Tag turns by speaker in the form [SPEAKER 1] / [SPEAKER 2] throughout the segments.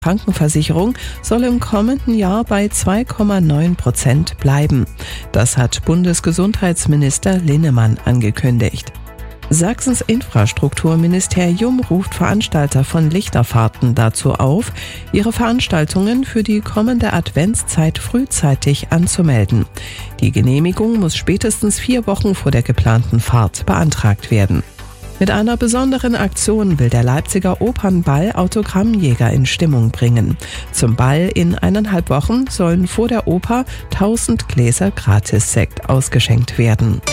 [SPEAKER 1] Krankenversicherung soll im kommenden Jahr bei 2,9% bleiben. Das hat Bundesgesundheitsminister Linnemann angekündigt. Sachsens Infrastrukturministerium ruft Veranstalter von Lichterfahrten dazu auf, ihre Veranstaltungen für die kommende Adventszeit frühzeitig anzumelden. Die Genehmigung muss spätestens 4 Wochen vor der geplanten Fahrt beantragt werden. Mit einer besonderen Aktion will der Leipziger Opernball Autogrammjäger in Stimmung bringen. Zum Ball in 1,5 Wochen sollen vor der Oper 1000 Gläser Gratissekt ausgeschenkt werden.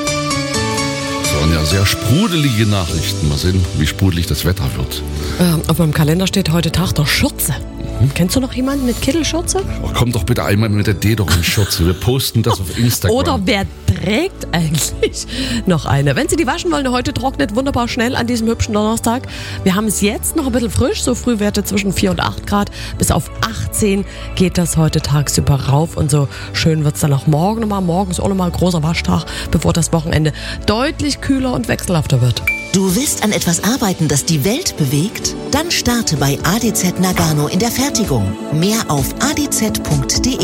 [SPEAKER 2] Das waren ja sehr sprudelige Nachrichten. Mal sehen, wie sprudelig das Wetter wird.
[SPEAKER 3] Auf meinem Kalender steht heute Tag der Schürze. Kennst du noch jemanden mit Kittelschürze?
[SPEAKER 2] Oh, komm doch bitte einmal mit der Dederung-Schürze. Wir posten das auf Instagram.
[SPEAKER 3] Oder wer trägt eigentlich noch eine? Wenn Sie die waschen wollen, heute trocknet wunderbar schnell an diesem hübschen Donnerstag. Wir haben es jetzt noch ein bisschen frisch, so Frühwerte zwischen 4 und 8 Grad. Bis auf 18 geht das heute tagsüber rauf und so schön wird es dann auch morgen nochmal. Morgen ist auch nochmal ein großer Waschtag, bevor das Wochenende deutlich kühler und wechselhafter wird.
[SPEAKER 4] Du willst an etwas arbeiten, das die Welt bewegt? Dann starte bei ADZ Nagano in der Fertigung. Mehr auf adz.de.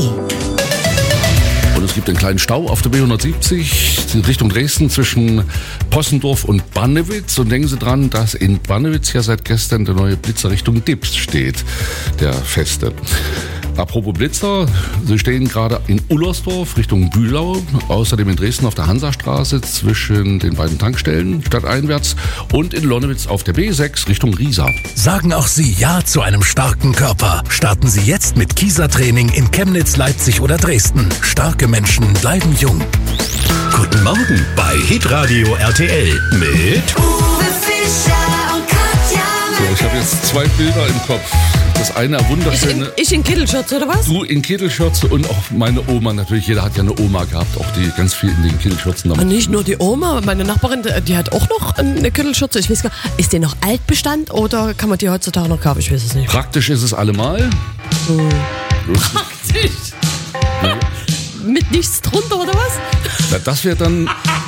[SPEAKER 2] Und es gibt einen kleinen Stau auf der B170 in Richtung Dresden zwischen Possendorf und Bannewitz. Und denken Sie dran, dass in Bannewitz ja seit gestern der neue Blitzer Richtung Dips steht, der feste. Apropos Blitzer, Sie stehen gerade in Ullersdorf Richtung Bühlau, außerdem in Dresden auf der Hansastraße zwischen den beiden Tankstellen stadteinwärts und in Lonnewitz auf der B6 Richtung Riesa.
[SPEAKER 5] Sagen auch Sie Ja zu einem starken Körper. Starten Sie jetzt mit Kieser-Training in Chemnitz, Leipzig oder Dresden. Starke Menschen bleiben jung. Guten Morgen bei Hitradio RTL mit
[SPEAKER 6] Uwe Fischer und Katja.
[SPEAKER 2] So, ich habe jetzt 2 Bilder im Kopf. Das eine wunderschöne...
[SPEAKER 3] Ich in Kittelschürze, oder was?
[SPEAKER 2] Du in Kittelschürze und auch meine Oma natürlich. Jeder hat ja eine Oma gehabt, auch die ganz viel in den Kittelschürzen.
[SPEAKER 3] Und nicht nur die Oma, meine Nachbarin, die hat auch noch eine Kittelschürze. Ich weiß gar nicht, ist die noch Altbestand oder kann man die heutzutage noch kaufen? Ich weiß es nicht.
[SPEAKER 2] Praktisch ist es allemal.
[SPEAKER 3] Praktisch?
[SPEAKER 2] Ja.
[SPEAKER 3] Mit nichts drunter, oder was?
[SPEAKER 2] Na, das wäre dann